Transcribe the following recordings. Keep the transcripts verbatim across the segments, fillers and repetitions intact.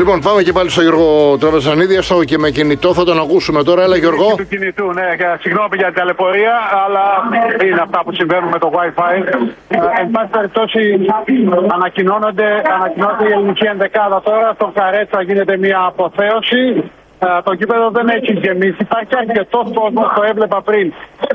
Λοιπόν, πάμε και πάλι στο Γιώργο Τραπεζανίδη, έστω και με κινητό, θα τον ακούσουμε τώρα. Έλα, Γιώργο. Του κινητού, ναι, συγγνώμη για την ταλαιπωρία, αλλά είναι αυτά που συμβαίνουν με το Wi-Fi. Ε, εν πάση περιπτώσει, ανακοινώνονται, ανακοινώνεται η ελληνική ενδεκάδα τώρα. Στον Καρέτσα γίνεται μια αποθέωση. Uh, το γήπεδο δεν έχει γεμίσει. Υπάρχει αρκετό κόσμο, το έβλεπα πριν.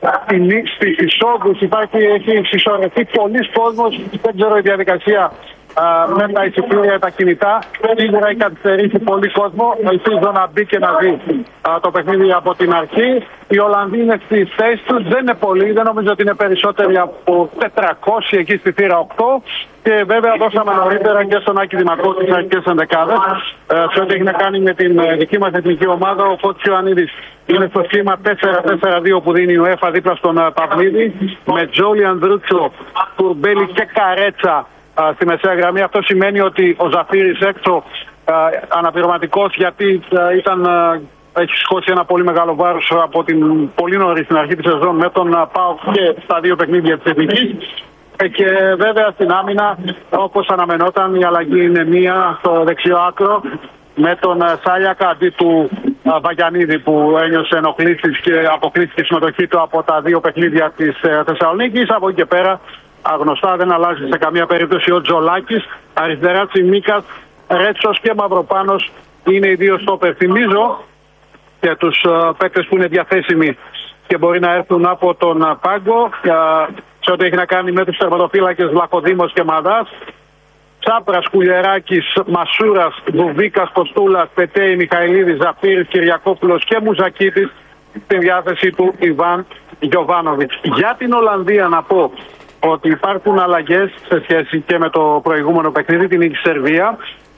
Στις εισόδους υπάρχει, έχει συσσωρευτεί πολλοί κόσμος. Δεν ξέρω η διαδικασία uh, με τα εισιτήρια, τα κινητά. Σίγουρα έχει καθυστερήσει πολύ κόσμο. Ελπίζω να μπει και να δει uh, το παιχνίδι από την αρχή. Οι Ολλανδοί είναι στις θέσεις τους, δεν είναι πολλοί. Δεν νομίζω ότι είναι περισσότεροι από τετρακόσια εκεί στη θύρα οκτώ. Και βέβαια δώσαμε νωρίτερα και στον Άκη Δημακό τις αρχικές ενδεκάδες. Ε, σε ό,τι έχει να κάνει με την ε, δική μας εθνική ομάδα, ο Φώτης Ιωαννίδης είναι στο σχήμα τέσσερα τέσσερα δύο που δίνει η UEFA δίπλα στον ε, Παυλίδη. Με Τζόλι, Ανδρούτσο, Τουρμπέλη και Καρέτσα ε, στη μεσαία γραμμή. Αυτό σημαίνει ότι ο Ζαφύρης έξω ε, αναπληρωματικός, γιατί ε, ήταν... Ε, έχει σηκώσει ένα πολύ μεγάλο βάρος από την πολύ νωρίς στην αρχή της σεζόν με τον uh, ΠΑΟΚ και στα δύο παιχνίδια της εθνικής. Και βέβαια στην άμυνα, όπως αναμενόταν, η αλλαγή είναι μία στο δεξιό άκρο με τον uh, Σάλιακα αντί του uh, Βαγιανίδη, που ένιωσε ενοχλήσεις και αποκλείστηκε η συμμετοχή του από τα δύο παιχνίδια της uh, Θεσσαλονίκης. Από εκεί και πέρα, αγνωστά, δεν αλλάζει σε καμία περίπτωση ο Τζολάκης. Αριστερά Τσιμίκας, Ρέτσος και Μαυροπάνος είναι οι δύο στόπερ. Θυμίζω και τους uh, παίκτες που είναι διαθέσιμοι και μπορεί να έρθουν από τον uh, πάγκο, uh, σε ό,τι έχει να κάνει με τους τερματοφύλακες Βλαχοδήμος και Μαδάς. Τσάπρας, Κουλιεράκης, Μασούρας, Δουβίκας, Κοστούλας, Πετέη, Μιχαηλίδης, Ζαφύρης, Κυριακόπουλος και Μουζακίτης στην διάθεση του Ιβάν Γιοβάνοβιτς. Για την Ολλανδία να πω ότι υπάρχουν αλλαγές σε σχέση και με το προηγούμενο παιχνίδι, την νίκη Σερβία.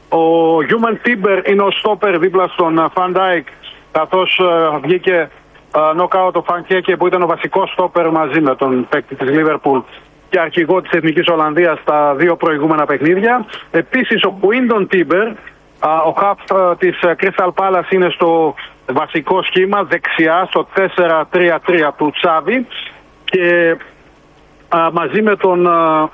Ο Γιούμεν Τίμπερ είναι ο στόπερ δίπλα στον Φαν Ντάικ, καθώς uh, βγήκε νοκάουτ το Φανκέκε που ήταν ο βασικός στόπερ μαζί με τον παίκτη της Λίβερπουλ και αρχηγό της Εθνικής Ολλανδίας στα δύο προηγούμενα παιχνίδια. Επίσης ο Κουίντον Τίμπερ, ο χαφ της Crystal Palace, είναι στο βασικό σχήμα δεξιά στο τέσσερα τρία τρία του Τσάβη και α, μαζί με τον α,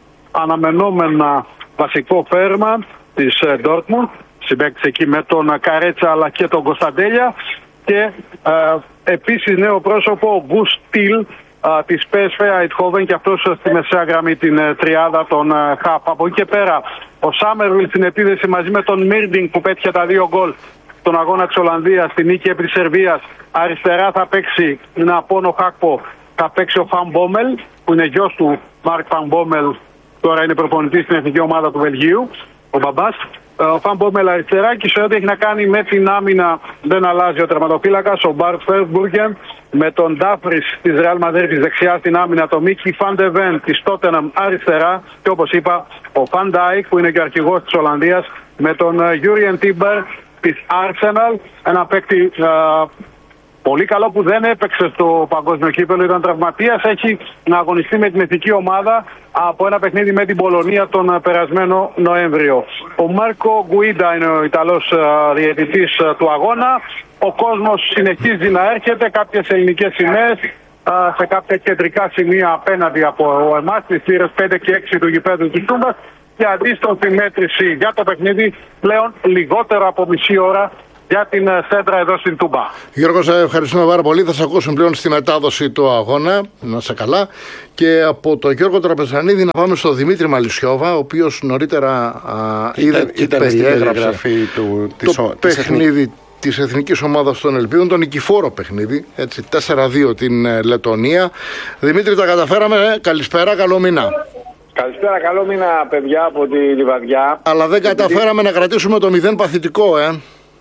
αναμενόμενα βασικό φέρμα της Ντόρτμουντ, συμπαίκτης εκεί με τον Καρέτσα αλλά και τον Κωνσταντέλια, και ε, επίσης νέο πρόσωπο ο Γκους Στυλ της πι ες βι Eindhoven, και αυτός στη μεσαία γραμμή την ε, τριάδα των ε, χαφ. Από εκεί και πέρα ο Σάμερβιλ στην επίδεση μαζί με τον Μίρντινγκ που πέτυχε τα δύο γκολ στον αγώνα της Ολλανδίας στην νίκη επί της Σερβίας. Αριστερά θα παίξει, είναι απόνο Χάκπο, θα παίξει ο Φαν Μπόμελ που είναι γιος του Μάρκ Φαν Μπόμελ, τώρα είναι προπονητής στην εθνική ομάδα του Βελγίου, ο μπαμπάς. Ο Φαν Μπόμελ αριστερά, και σε ό,τι έχει να κάνει με την άμυνα δεν αλλάζει ο τερματοφύλακας, ο Μπαρτ Φέρμπουργκεν, με τον Ντάφρις της Ρεάλ Μαδρίτης δεξιά στην άμυνα, το Μίκι Φαντεβέν της Τότεναμ αριστερά, και όπως είπα ο Φαν Ντάικ που είναι και ο αρχηγός της Ολλανδίας με τον Γιούριεν Τίμπερ της Arsenal, ένα παίκτη uh, πολύ καλό που δεν έπαιξε στο παγκόσμιο κύπελλο, ήταν τραυματίας, έχει να αγωνιστεί με την εθνική ομάδα από ένα παιχνίδι με την Πολωνία τον περασμένο Νοέμβριο. Ο Μάρκο Γκουίντα είναι ο Ιταλός διαιτητής του αγώνα. Ο κόσμος συνεχίζει να έρχεται, κάποιες ελληνικές σημαίες σε κάποια κεντρικά σημεία απέναντι από εμάς, τις θύρες πέντε και έξι του γηπέδου της Τούμπας, και αντίστοιχη μέτρηση για το παιχνίδι πλέον λιγότερο από μισή ώρα για την σέντρα εδώ στην Τούμπα. Γιώργο, σε ευχαριστούμε πάρα πολύ. Θα σε ακούσουμε πλέον στη μετάδοση του αγώνα. Να σε καλά. Και από τον Γιώργο Τραπεζανίδη να πάμε στον Δημήτρη Μαλισσιόβα, ο οποίος νωρίτερα α, είδε και περιέγραψε του, το της, παιχνίδι της, της εθνικής ομάδας των Ελπίδων, το νικηφόρο παιχνίδι, έτσι, τέσσερα δύο την ε, Λετωνία. Δημήτρη, τα καταφέραμε. Ε, καλησπέρα, καλό μήνα. Καλησπέρα, καλό μήνα παιδιά από τη Λιβαδιά. Αλλά δεν καταφέραμε να κρατήσουμε το μηδέν παθητικό, ε.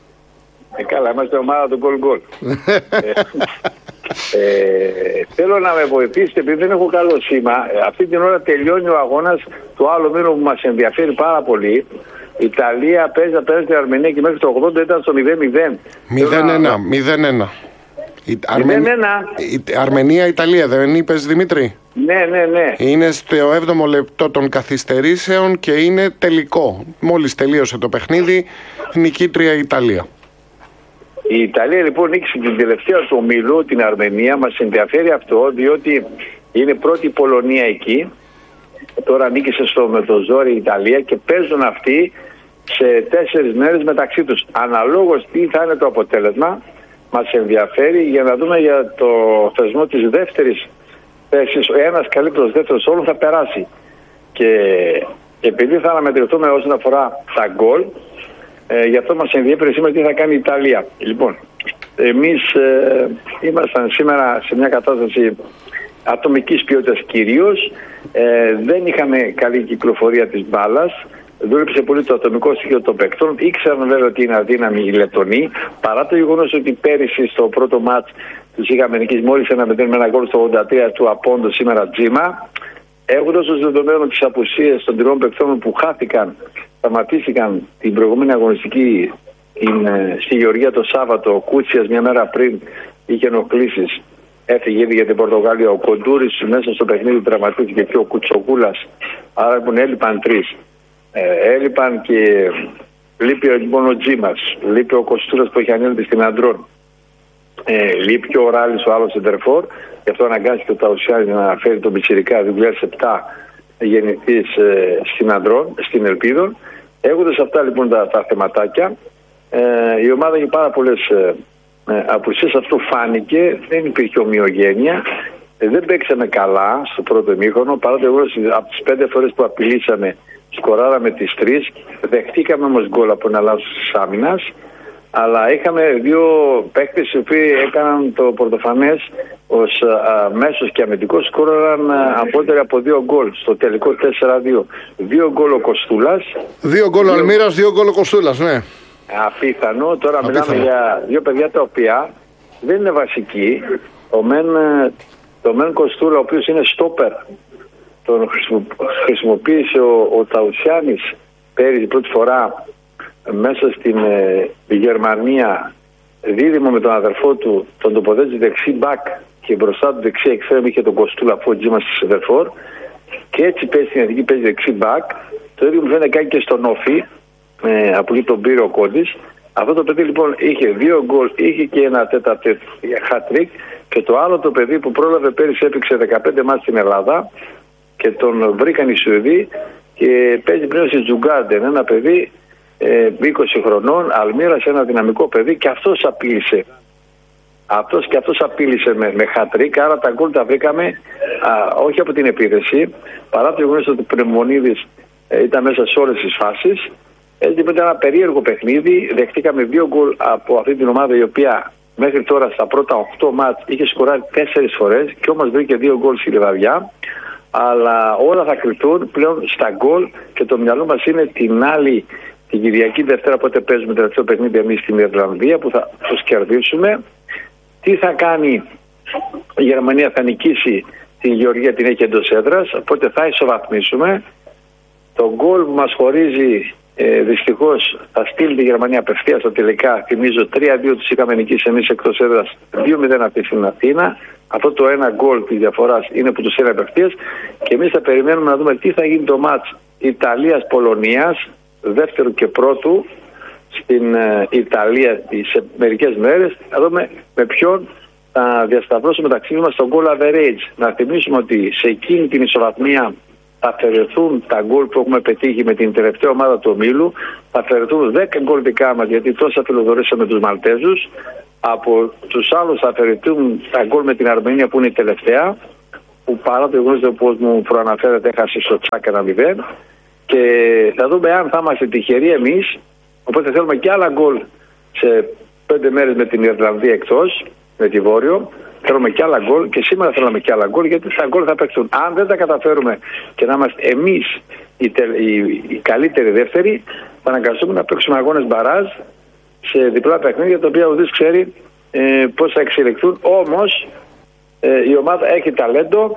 Ε, καλά, είμαστε ομάδα του γκολ γκολ. ε, ε, θέλω να με βοηθήσετε, επειδή δεν έχω καλό σήμα. Αυτή την ώρα τελειώνει ο αγώνας. Το άλλο μήνο που μας ενδιαφέρει πάρα πολύ, η Ιταλία παίζει να παίζει την Αρμενία και μέχρι το ογδόντα ήταν στο μηδέν μηδέν. μηδέν ένα. μηδέν ένα. Η Αρμεν... Αρμενία-Ιταλία, δεν είπες, Δημήτρη? Ναι, ναι, ναι. Είναι στο έβδομο λεπτό των καθυστερήσεων και είναι τελικό. Μόλις τελείωσε το παιχνίδι, νικήτρια η Ιταλία. Η Ιταλία λοιπόν νίκησε την τελευταία του ομίλου, την Αρμενία. Μας ενδιαφέρει αυτό, διότι είναι πρώτη η Πολωνία εκεί. Τώρα νίκησε στο με το ζόρι η Ιταλία και παίζουν αυτοί σε τέσσερις μέρες μεταξύ τους. Αναλόγως τι θα είναι το αποτέλεσμα, μας ενδιαφέρει για να δούμε για το θεσμό της δεύτερης θέσης. Ένας καλύτερος δεύτερος όλων θα περάσει. Και επειδή θα αναμετρηθούμε όσον αφορά τα γκολ, ε, γι' αυτό μας ενδιαφέρει σήμερα τι θα κάνει η Ιταλία. Λοιπόν, εμείς ε, ήμασταν σήμερα σε μια κατάσταση ατομικής ποιότητας κυρίως. Ε, δεν είχαμε καλή κυκλοφορία της μπάλας. Δούλεψε πολύ το ατομικό στοιχείο των παικτών. Ήξεραν βέβαια ότι είναι αδύναμοι οι Λετονοί. Παρά το γεγονός ότι πέρυσι στο πρώτο μάτς τους είχαμε νικήσει μόλις ένα μηδέν με ένα γκολ στο ογδόντα τρία του Απόντο, σήμερα Τζίμα. Έχοντας ως δεδομένο τις απουσίες των τριών παικτών που χάθηκαν, σταματήθηκαν την προηγούμενη αγωνιστική είναι, στη Γεωργία το Σάββατο. Ο Κούτσιας μια μέρα πριν είχε ενοχλήσεις. Έφυγε ήδη για την Πορτογαλία. Ο Κοντούρης μέσα στο παιχνίδι τραυματίστηκε και ο Κουτσοκούλας. Άρα λοιπόν έλειπαν τρεις. Ε, έλειπαν και λείπει λοιπόν ο Τζίμας. Λείπει ο Κοστούρας που έχει ανέλθει στην Αντρών. Ε, λείπει και ο Ράλης, ο άλλος σεντερφόρ. Γι' αυτό αναγκάστηκε ο Ταουσιάνης να φέρει τον Πιτσιρικά δύο χιλιάδες επτά γεννηθής ε, στην Αντρών, στην Ελπίδων. Έχοντας αυτά λοιπόν τα, τα θεματάκια, ε, η ομάδα έχει πάρα πολλές ε, ε, απουσίες. Αυτό φάνηκε, δεν υπήρχε ομοιογένεια. Ε, δεν παίξαμε καλά στο πρώτο ημίχρονο, παρά το γεγονός από τις πέντε φορές που απειλήσαμε, σκοράραμε τις τρεις. Δεχτήκαμε όμως γκολ από ένα λάθος της άμυνας. Αλλά είχαμε δύο παίκτες οι οποίοι έκαναν το πρωτοφανές ως α, μέσος και αμυντικός, σκόραραν απότεροι από δύο γκολ στο τελικό τέσσερα δύο. Δύο γκολ ο Κοστούλας. Δύο γκολ ο Αλμύρας, δύο γκολ ο Κοστούλας, ναι. Απίθανο. Τώρα Απίθανο. Μιλάμε για δύο παιδιά τα οποία δεν είναι βασικοί. Ο Μεν, το Μεν Κοστούλα, ο οποίος είναι στόπερ, τον χρησιμοποίησε ο, ο Ταουσιάνης πέρυσι πρώτη φορά μέσα στην ε, Γερμανία, δίδυμο με τον αδερφό του, τον τοποθέτησε δεξί μπακ και μπροστά του δεξί εξτρέμ είχε τον Κοστούλα, αφού ο Τζίμας στη σεντερφόρ, και έτσι παίζει στην Εθνική, παίζει δεξί μπακ. Το ίδιο μου φαίνεται κάνει και στον Όφη, ε, από εκεί τον πήρε ο Κόντης. Αυτό το παιδί λοιπόν είχε δύο γκολ, είχε και ένα τέτα τέτ χατρίκ, και το άλλο το παιδί που πρόλαβε πέρυσι έπαιξε δεκαπέντε μάτς στην Ελλάδα και τον βρήκαν οι Σουηδοί και παίζει πλέον στη Τζουγκάρντεν, ένα παιδί είκοσι χρονών, Αλμύρας, ένα δυναμικό παιδί, και αυτός απείλησε. Αυτός και αυτός απείλησε με, με χατρίκ, άρα τα γκολ τα βρήκαμε α, όχι από την επίθεση, παρά το γεγονός ότι ο Πρεμονίδης ε, ήταν μέσα σε όλες τις φάσεις. Έτσι ήταν ένα περίεργο παιχνίδι. Δεχτήκαμε δύο γκολ από αυτή την ομάδα, η οποία μέχρι τώρα στα πρώτα οκτώ μάτς είχε σκοράρει τέσσερις φορές και όμως βρήκε δύο γκολ στη Λιβαδιά. Αλλά όλα θα κρυφτούν πλέον στα γκολ και το μυαλό μας είναι την άλλη, την Κυριακή Δευτέρα, πότε παίζουμε το τελευταίο παιχνίδι εμείς στην Ιρλανδία, που θα τους κερδίσουμε. Τι θα κάνει η Γερμανία? Θα νικήσει την Γεωργία, την έχει εντός έδρας, οπότε θα ισοβαθμίσουμε. Το γκολ που μας χωρίζει ε, δυστυχώς θα στείλει τη Γερμανία απευθείας στα τελικά. Θυμίζω τρία δύο τους είχαμε νικήσει εμείς εκτός έδρας, δύο μηδέν αυτή στην Αθήνα. Αυτό το ένα γκολ της διαφοράς είναι που τους στέλνει απευθείας, και εμείς θα περιμένουμε να δούμε τι θα γίνει το μάτς Ιταλίας-Πολωνίας, δεύτερου και πρώτου στην ε, Ιταλία σε μερικές μέρες. Θα δούμε με ποιον θα διασταυρώσουμε μεταξύ μας το goal average. Να θυμίσουμε ότι σε εκείνη την ισοβαθμία θα αφαιρεθούν τα γκολ που έχουμε πετύχει με την τελευταία ομάδα του ομίλου. Θα αφαιρεθούν δέκα γκολ δικά μας, γιατί τόσα φιλοδορήσαμε τους Μαλτέζους. Από τους άλλους θα αφαιρεθούν τα γκολ με την Αρμενία, που είναι η τελευταία, που παρά το γεγονός όπως μου προαναφέρεται έχασε στο τσάκ ένα μηδέν. Και θα δούμε αν θα είμαστε τυχεροί εμείς. Οπότε θέλουμε και άλλα γκολ σε πέντε μέρες με την Ιρλανδία εκτός, με τη Βόρειο. Θέλουμε και άλλα γκολ, και σήμερα θέλουμε και άλλα γκολ, γιατί τα γκολ θα παίξουν. Αν δεν τα καταφέρουμε και να είμαστε εμείς οι, τε, οι, οι καλύτεροι δεύτεροι, θα αναγκαστούμε να παίξουμε αγώνες μπαράζ σε διπλά παιχνίδια, τα οποία ουδής ξέρει ε, πώς θα εξελιχθούν. Όμως ε, η ομάδα έχει ταλέντο.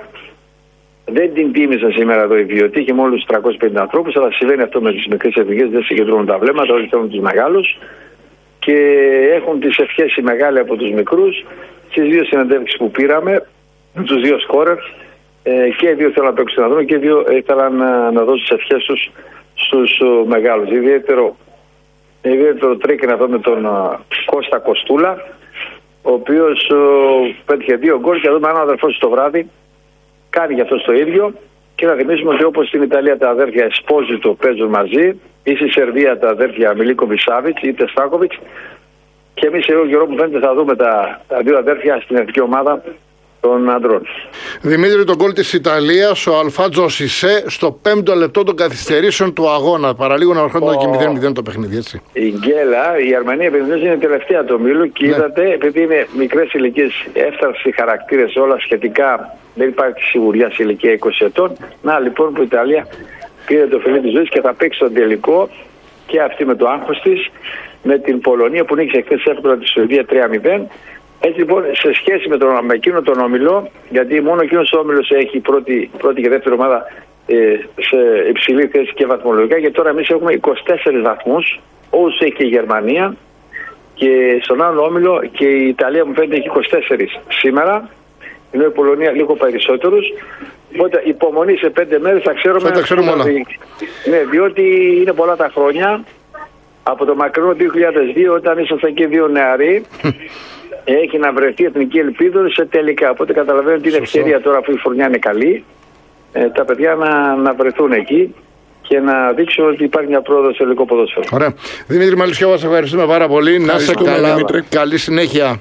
Δεν την τίμησαν σήμερα εδώ οι βιωτοί, είχε μόλις τριακόσιους πενήντα ανθρώπους, αλλά συμβαίνει αυτό με τις μικρές εθνικές, δεν συγκεντρώνουν τα βλέμματα, όλοι θέλουν τους μεγάλους και έχουν τις ευχές οι μεγάλοι από τους μικρούς. Στις δύο συνεντεύξεις που πήραμε, τους δύο σκόρερς, ε, και οι δύο θέλουν να παίξουν να δούμε και οι δύο ήθελαν να, να δώσουν τις ευχές τους στους uh, μεγάλους. Ιδιαίτερο, ιδιαίτερο τρίκ να δούμε τον uh, Κώστα Κοστούλα, ο οποίος uh, πέτυχε δύο γκολ, και να δούμε αν ο αδερφός του το βράδυ κάνει γι' αυτό το ίδιο. Και να θυμίσουμε ότι όπως στην Ιταλία τα αδέρφια Εσπόζιτο παίζουν μαζί, ή στη Σερβία τα αδέρφια Μιλίκοβιτς Σάβιτς ή Τεστάκοβιτς. Και εμείς εδώ καιρό που φαίνεται θα δούμε τα, τα δύο αδέρφια στην εθνική ομάδα των αντρών. Δημήτρη, τον γκολ της Ιταλίας, ο Αλφάτζο Σισέ, στο πέμπτο λεπτό των καθυστερήσεων του αγώνα. Παραλίγο να ερχόταν oh. και μηδέν μηδέν το παιχνίδι, έτσι. Η Γκέλα, η Αρμενία επιμετωπίζει είναι τελευταία του ομίλου και ναι. είδατε, επειδή είναι μικρές ηλικίες, έφτασε χαρακτήρες όλα σχετικά, δεν υπάρχει σιγουριά σε ηλικία είκοσι ετών. Να λοιπόν που η Ιταλία πήρε το φιλί της ζωής και θα παίξει τον τελικό και αυτή με το άγχος της, με την Πολωνία που νίκησε χθες εύκολα τη Σουηδία τρία μηδέν. Έτσι λοιπόν, σε σχέση με, τον, με εκείνο τον όμιλο, γιατί μόνο εκείνος ο όμιλος έχει πρώτη, πρώτη και δεύτερη ομάδα ε, σε υψηλή θέση και βαθμολογικά, γιατί τώρα εμείς έχουμε είκοσι τέσσερις βαθμούς, όσους έχει και η Γερμανία, και στον άλλο όμιλο και η Ιταλία μου φαίνεται έχει είκοσι τέσσερις σήμερα, ενώ η Πολωνία λίγο περισσότερους. Οπότε υπομονή σε πέντε μέρες θα ξέρουμε. Θα τα ξέρουμε όλα. Ναι, διότι είναι πολλά τα χρόνια. Από το μακρινό δύο χιλιάδες δύο, όταν ήσασταν και δύο νεαροί, έχει να βρεθεί εθνική ελπίδα σε τελικά. Οπότε καταλαβαίνω ότι είναι ευκαιρία τώρα, αφού η χρονιά είναι καλή, ε, τα παιδιά να, να βρεθούν εκεί και να δείξουν ότι υπάρχει μια πρόοδο στο ελληνικό ποδόσφαιρο. Ωραία. Δημήτρη Μαλισσιώβα, σε ευχαριστούμε πάρα πολύ. Να είσαι καλά, Δημήτρη. Καλή συνέχεια.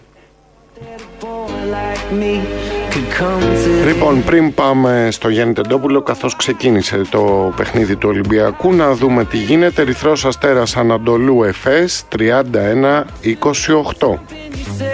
Λοιπόν, πριν πάμε στο Γιάννη Τεντόπουλο, καθώς ξεκίνησε το παιχνίδι του Ολυμπιακού, να δούμε τι γίνεται. Ερυθρός Αστέρας Ανατολού Εφές τριάντα ένα είκοσι οκτώ.